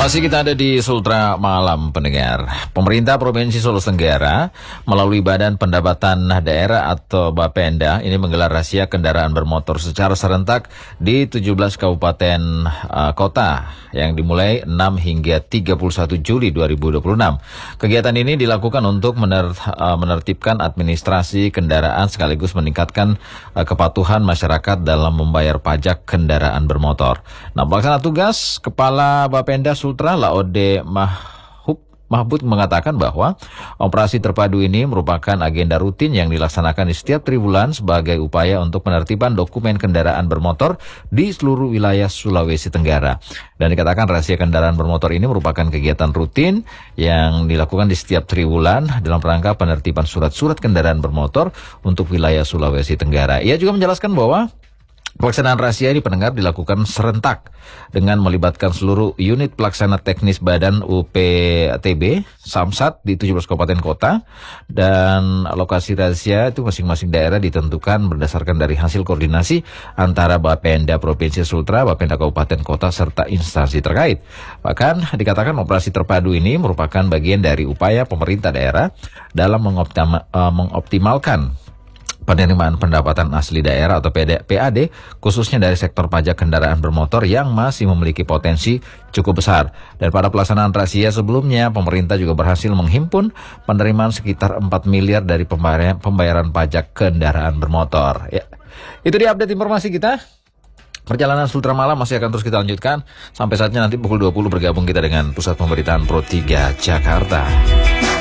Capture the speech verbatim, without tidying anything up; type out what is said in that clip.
Masih kita ada di Sultra Malam pendengar. Pemerintah Provinsi Sulawesi Tenggara melalui Badan Pendapatan Daerah atau Bapenda ini menggelar razia kendaraan bermotor secara serentak di tujuh belas kabupaten uh, kota yang dimulai enam hingga tiga puluh satu Juli dua ribu dua puluh enam. Kegiatan ini dilakukan untuk mener, uh, menertibkan administrasi kendaraan sekaligus meningkatkan uh, kepatuhan masyarakat dalam membayar pajak kendaraan bermotor. Nah, pelaksana tugas Kepala Bapenda Sultra Laode Mahub, Mahbud mengatakan bahwa operasi terpadu ini merupakan agenda rutin yang dilaksanakan di setiap triwulan sebagai upaya untuk penertiban dokumen kendaraan bermotor di seluruh wilayah Sulawesi Tenggara. Dan dikatakan razia kendaraan bermotor ini merupakan kegiatan rutin yang dilakukan di setiap triwulan dalam rangka penertiban surat-surat kendaraan bermotor untuk wilayah Sulawesi Tenggara. Ia juga menjelaskan bahwa pelaksanaan razia ini pendengar dilakukan serentak dengan melibatkan seluruh unit pelaksana teknis Badan U P T B Samsat di tujuh belas kabupaten kota, dan lokasi razia itu masing-masing daerah ditentukan berdasarkan dari hasil koordinasi antara Bapenda Provinsi Sultra, Bapenda Kabupaten Kota serta instansi terkait. Bahkan dikatakan operasi terpadu ini merupakan bagian dari upaya pemerintah daerah dalam mengoptima, uh, mengoptimalkan penerimaan pendapatan asli daerah atau P A D khususnya dari sektor pajak kendaraan bermotor yang masih memiliki potensi cukup besar. Dan pada pelaksanaan razia sebelumnya, pemerintah juga berhasil menghimpun penerimaan sekitar empat miliar dari pembayaran, pembayaran pajak kendaraan bermotor. Ya, itu dia update informasi kita. Perjalanan Sultra Malam masih akan terus kita lanjutkan sampai saatnya nanti pukul dua puluh bergabung kita dengan Pusat Pemberitaan Pro tiga Jakarta.